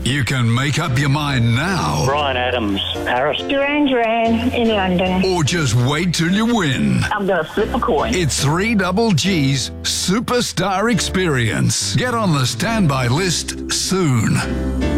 You can make up your mind now. Brian Adams, Paris. Duran Duran in London. Or just wait till you win. I'm going to flip a coin. It's 3GG's Superstar Experience. Get on the standby list soon.